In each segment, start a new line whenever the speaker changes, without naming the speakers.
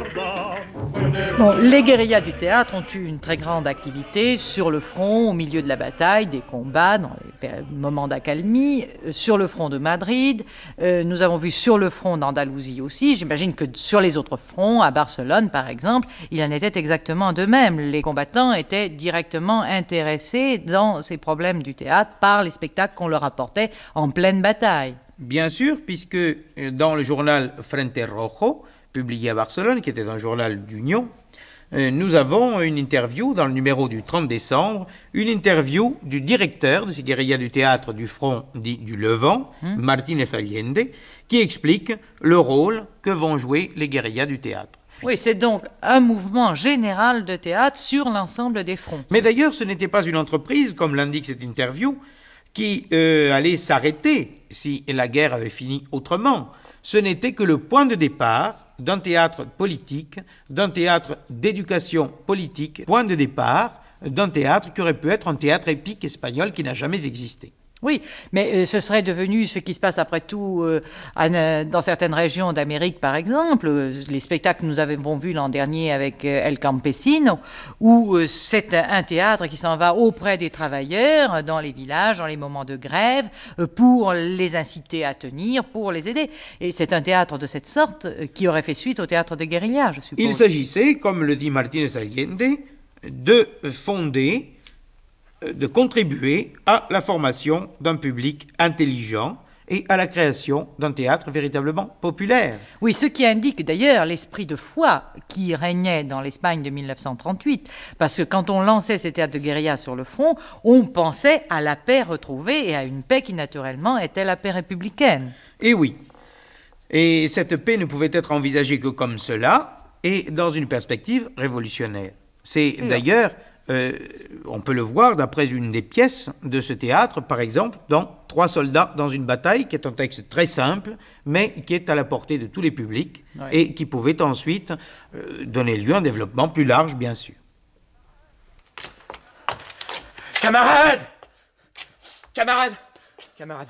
Bon, les guérillas du théâtre ont eu une très grande activité sur le front, au milieu de la bataille, des combats, dans les moments d'accalmie, sur le front de Madrid. Nous avons vu sur le front d'Andalousie aussi. J'imagine que sur les autres fronts, à Barcelone par exemple, il en était exactement de même. Les combattants étaient directement intéressés dans ces problèmes du théâtre par les spectacles qu'on leur apportait en pleine bataille.
Bien sûr, puisque dans le journal Frente Rojo, publié à Barcelone, qui était un journal d'Union, nous avons une interview dans le numéro du 30 décembre, une interview du directeur de ces guérillas du théâtre du front dit du Levant, Martínez Allende, qui explique le rôle que vont jouer les guérillas du théâtre.
Oui, c'est donc un mouvement général de théâtre sur l'ensemble des fronts.
Mais d'ailleurs, ce n'était pas une entreprise, comme l'indique cette interview, qui allait s'arrêter si la guerre avait fini autrement. Ce n'était que le point de départ d'un théâtre politique, d'un théâtre d'éducation politique, point de départ d'un théâtre qui aurait pu être un théâtre épique espagnol qui n'a jamais existé.
Oui, mais ce serait devenu ce qui se passe après tout dans certaines régions d'Amérique, par exemple, les spectacles que nous avons vus l'an dernier avec El Campesino, où c'est un théâtre qui s'en va auprès des travailleurs, dans les villages, dans les moments de grève, pour les inciter à tenir, pour les aider. Et c'est un théâtre de cette sorte qui aurait fait suite au théâtre de guérilla, je suppose.
Il s'agissait, comme le dit Martínez Allende, de fonder, de contribuer à la formation d'un public intelligent et à la création d'un théâtre véritablement populaire.
Oui, ce qui indique d'ailleurs l'esprit de foi qui régnait dans l'Espagne de 1938, parce que quand on lançait ces théâtres de guérilla sur le front, on pensait à la paix retrouvée et à une paix qui naturellement était la paix républicaine.
Et oui, et cette paix ne pouvait être envisagée que comme cela et dans une perspective révolutionnaire. C'est d'ailleurs... on peut le voir d'après une des pièces de ce théâtre, par exemple, dans « Trois soldats dans une bataille », qui est un texte très simple, mais qui est à la portée de tous les publics et qui pouvait ensuite donner lieu à un développement plus large, bien sûr.
Camarades! Camarades! Camarades!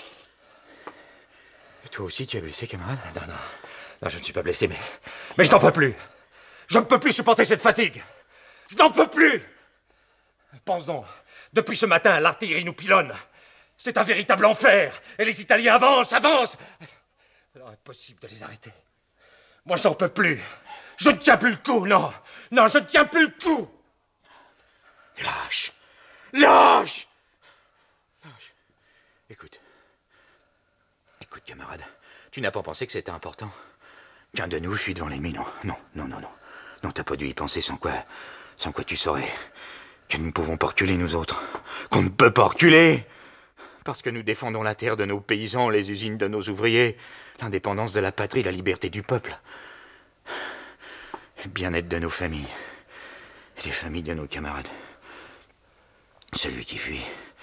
Toi aussi, tu es blessé, camarade? Non, je ne suis pas blessé, mais je n'en peux plus! Je ne peux plus supporter cette fatigue! Je n'en peux plus! Pense donc, depuis ce matin, l'artillerie nous pilonne. C'est un véritable enfer. Et les Italiens avancent. Alors, impossible de les arrêter. Moi, je n'en peux plus. Je ne tiens plus le coup, non, je ne tiens plus le coup. Lâche! Écoute, camarade, tu n'as pas pensé que c'était important qu'un de nous fuit devant l'ennemi, non. Non, t'as pas dû y penser sans quoi tu saurais que nous ne pouvons pas reculer, nous autres. Qu'on ne peut pas reculer. Parce que nous défendons la terre de nos paysans, les usines de nos ouvriers, l'indépendance de la patrie, la liberté du peuple, le bien-être de nos familles et les familles de nos camarades. Celui qui fuit